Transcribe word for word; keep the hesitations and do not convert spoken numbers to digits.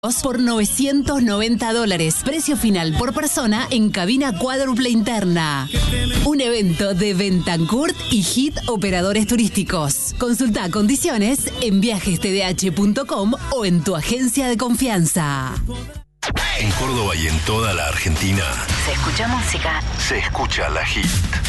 por novecientos noventa dólares. Precio final por persona en cabina cuádruple interna. Un evento de Bentancur y Hit Operadores Turísticos. Consulta condiciones en viajes t d h punto com o en tu agencia de confianza. En Córdoba y en toda la Argentina se escucha música. Se escucha la Hit.